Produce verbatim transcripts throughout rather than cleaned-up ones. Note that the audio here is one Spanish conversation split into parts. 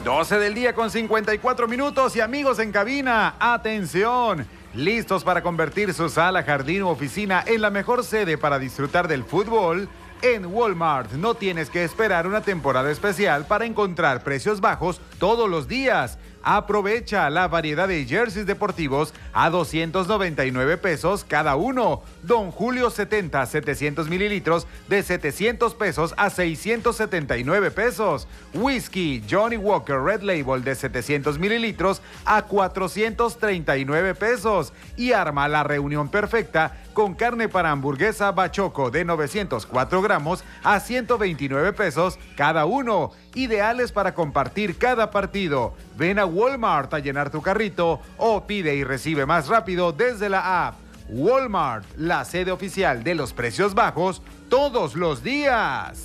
doce del día con cincuenta y cuatro minutos y amigos en cabina, atención, listos para convertir su sala, jardín u oficina en la mejor sede para disfrutar del fútbol. En Walmart no tienes que esperar una temporada especial para encontrar precios bajos todos los días. Aprovecha la variedad de jerseys deportivos a doscientos noventa y nueve pesos cada uno. Don Julio setenta, setecientos mililitros de setecientos pesos a seiscientos setenta y nueve pesos. Whisky Johnny Walker Red Label de setecientos mililitros a cuatrocientos treinta y nueve pesos. Y arma la reunión perfecta con carne para hamburguesa Bachoco de novecientos cuatro gramos a ciento veintinueve pesos cada uno. Ideales para compartir cada partido. Ven a Walmart a llenar tu carrito o pide y recibe más rápido desde la app. Walmart, la sede oficial de los precios bajos todos los días.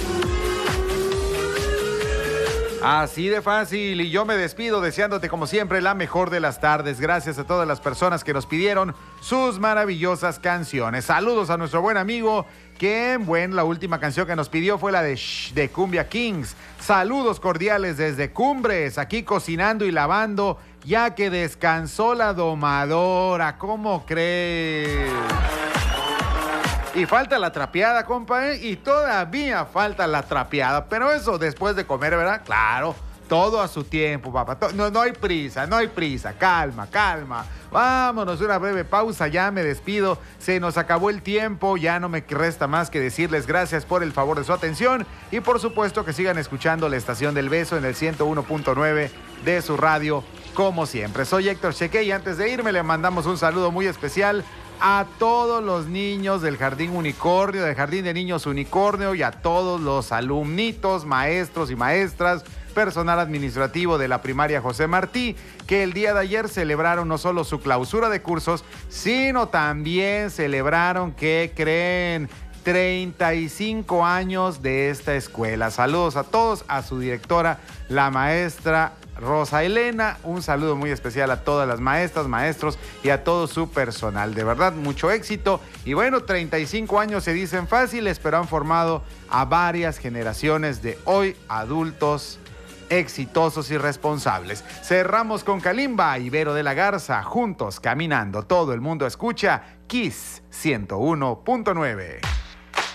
Así de fácil, y yo me despido deseándote como siempre la mejor de las tardes. Gracias a todas las personas que nos pidieron sus maravillosas canciones. Saludos a nuestro buen amigo, que bueno, la última canción que nos pidió fue la de Shh de Cumbia Kings. Saludos cordiales desde Cumbres, aquí cocinando y lavando, ya que descansó la domadora. ¿Cómo crees? Y falta la trapeada, compa, ¿eh? Y todavía falta la trapeada. Pero eso después de comer, ¿verdad? Claro, todo a su tiempo, papá. No, no hay prisa, no hay prisa. Calma, calma. Vámonos, una breve pausa, ya me despido. Se nos acabó el tiempo, ya no me resta más que decirles gracias por el favor de su atención. Y por supuesto que sigan escuchando la Estación del Beso en el ciento uno punto nueve de su radio, como siempre. Soy Héctor Cheque y antes de irme le mandamos un saludo muy especial a todos los niños del Jardín Unicornio, del Jardín de Niños Unicornio, y a todos los alumnitos, maestros y maestras, personal administrativo de la primaria José Martí, que el día de ayer celebraron no solo su clausura de cursos, sino también celebraron, ¿qué creen?, treinta y cinco años de esta escuela. Saludos a todos, a su directora, la maestra Rosa Elena. Un saludo muy especial a todas las maestras, maestros y a todo su personal. De verdad, mucho éxito. Y bueno, treinta y cinco años se dicen fáciles, pero han formado a varias generaciones de hoy adultos exitosos y responsables. Cerramos con Kalimba y Vero de la Garza, juntos caminando. Todo el mundo escucha Kiss ciento uno punto nueve.